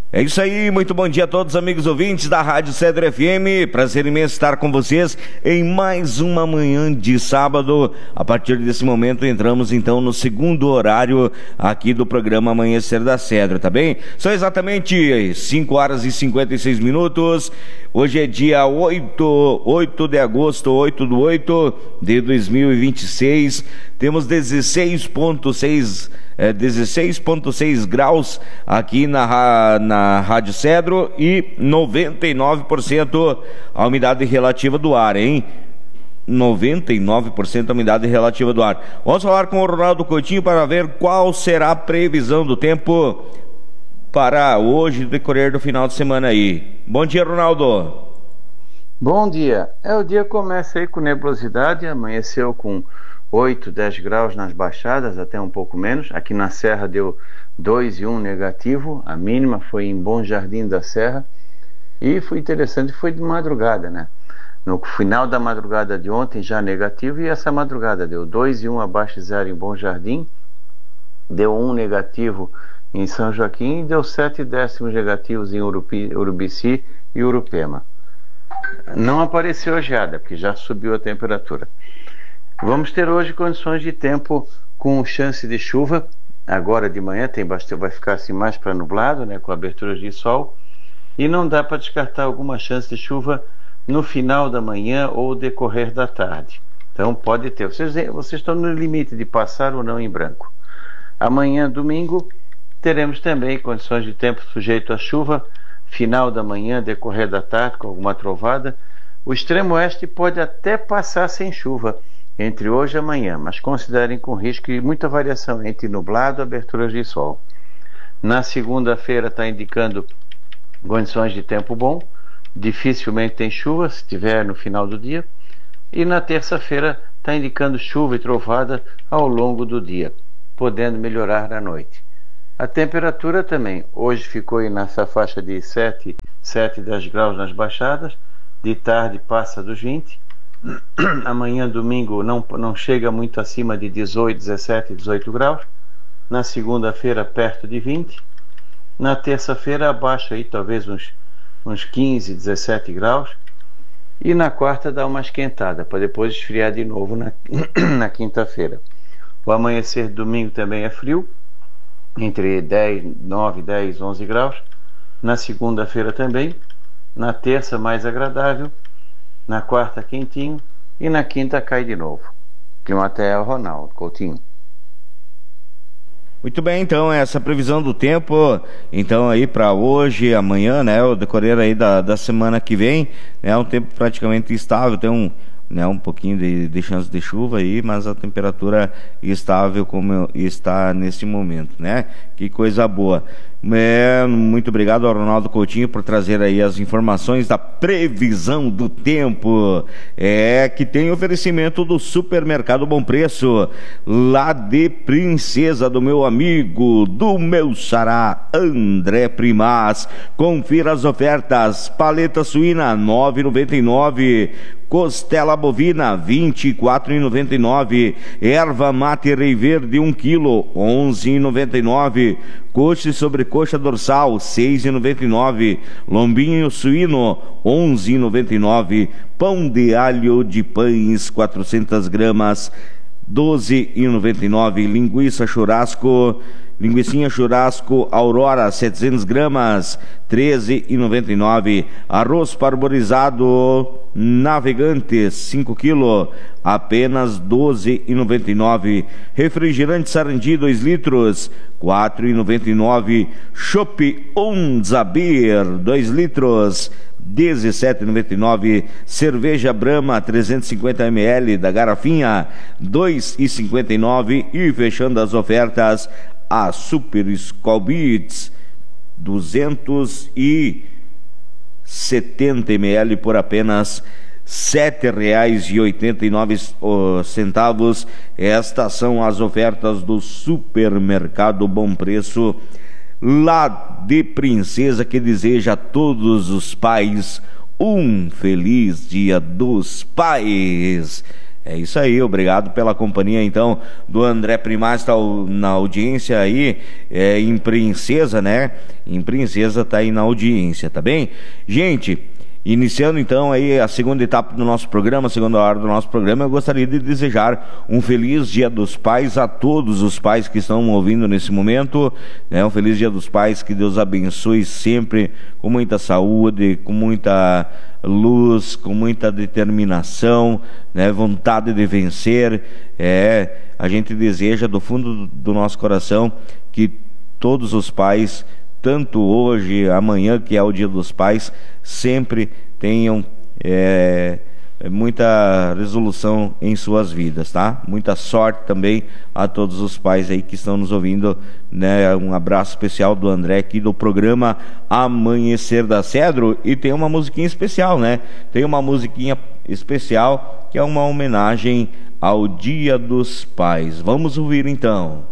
É isso aí, muito bom dia a todos amigos ouvintes da Rádio Cedro FM, prazer imenso estar com vocês em mais uma manhã de sábado. A partir desse momento entramos então no segundo horário aqui do programa Amanhecer da Cedro, tá bem? São exatamente 5 horas e 56 minutos, hoje é dia 8 de agosto, 8/8 de 2026, temos 16,6 graus aqui na Rádio Cedro e 99% a umidade relativa do ar, hein? 99% a umidade relativa do ar. Vamos falar com o Ronaldo Coutinho para ver qual será a previsão do tempo para hoje, no decorrer do final de semana aí. Bom dia, Ronaldo. Bom dia. O dia começa aí com nebulosidade, amanheceu com 8, 10 graus nas baixadas, até um pouco menos. Aqui na Serra deu 2 e 1 negativo, a mínima foi em Bom Jardim da Serra. E foi interessante, foi de madrugada, né? No final da madrugada de ontem já negativo, e essa madrugada deu 2 e 1 abaixo de zero em Bom Jardim, deu 1 negativo em São Joaquim e deu 7 décimos negativos em Urubici e Urupema. Não apareceu a geada, porque já subiu a temperatura. Vamos ter hoje condições de tempo com chance de chuva. Agora de manhã vai ficar assim mais para nublado, né, com aberturas de sol. E não dá para descartar alguma chance de chuva no final da manhã ou decorrer da tarde. Então pode ter. Vocês estão no limite de passar ou não em branco. Amanhã, domingo, teremos também condições de tempo sujeito a chuva. Final da manhã, decorrer da tarde, com alguma trovada. O extremo oeste pode até passar sem chuva entre hoje e amanhã, mas considerem com risco e muita variação entre nublado e aberturas de sol. Na segunda-feira está indicando condições de tempo bom, dificilmente tem chuva, se tiver no final do dia, e na terça-feira está indicando chuva e trovada ao longo do dia, podendo melhorar à noite. A temperatura também, hoje ficou aí nessa faixa de 7, 10 graus nas baixadas, de tarde passa dos 20, amanhã, domingo, não chega muito acima de 18, 17, 18 graus. Na segunda-feira, perto de 20. Na terça-feira, abaixo aí, talvez uns 15, 17 graus. E na quarta, dá uma esquentada, para depois esfriar de novo na quinta-feira. O amanhecer de domingo também é frio, entre 9, 10, 11 graus. Na segunda-feira também. Na terça, mais agradável. Na quarta, quentinho, e na quinta cai de novo. Climatea Ronaldo Coutinho. Muito bem, então, essa previsão do tempo, então, aí para hoje, amanhã, né, o decorrer aí da semana que vem, é um tempo praticamente estável, tem um pouquinho de chance de chuva aí, mas a temperatura estável como está nesse momento, né? Que coisa boa. Muito obrigado ao Ronaldo Coutinho por trazer aí as informações da previsão do tempo, que tem oferecimento do Supermercado Bom Preço, lá de Princesa, do meu amigo, do meu xará, André Primaz. Confira as ofertas: paleta suína, R$ 9,99. Costela bovina, R$ 24,99. Erva mate rei verde, 1 kg, R$ 11,99. Coxa e sobrecoxa dorsal, R$ 6,99. Lombinho suíno, R$ 11,99. Pão de alho de pães, 400 gramas, R$ 12,99. Linguicinha churrasco Aurora, 700 gramas, R$ 13,99. Arroz parborizado Navegantes, 5 kg, apenas R$ 12,99. Refrigerante Sarandi, 2 litros, R$ 4,99. Chopp Unzabir, 2 litros, R$ 17,99. Cerveja Brahma, 350 ml da garrafinha, R$ 2,59. E fechando as ofertas, a Super Skol Beats, 270 ml por apenas R$ 7,89. Estas são as ofertas do Supermercado Bom Preço, lá de Princesa, que deseja a todos os pais um feliz Dia dos Pais. É isso aí, obrigado pela companhia então do André Primas, está na audiência aí, em Princesa, né? Em Princesa tá aí na audiência, tá bem? Gente, iniciando então aí a segunda etapa do nosso programa, a segunda hora do nosso programa, eu gostaria de desejar um feliz Dia dos Pais a todos os pais que estão ouvindo nesse momento, né? Um feliz Dia dos Pais, que Deus abençoe sempre com muita saúde, com muita luz, com muita determinação, né? Vontade de vencer. A gente deseja do fundo do nosso coração que todos os pais, tanto hoje, amanhã, que é o Dia dos Pais, sempre tenham muita resolução em suas vidas, tá? Muita sorte também a todos os pais aí que estão nos ouvindo, né? Um abraço especial do André aqui do programa Amanhecer da Cedro, e tem uma musiquinha especial, né? Tem uma musiquinha especial que é uma homenagem ao Dia dos Pais. Vamos ouvir então.